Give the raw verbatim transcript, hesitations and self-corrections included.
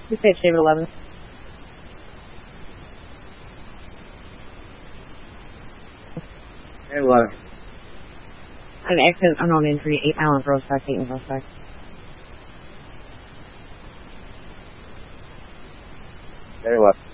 You say it's David eleven. David eleven. An accident, unknown injury, eight Island Prospect, eight Prospect. David eleven.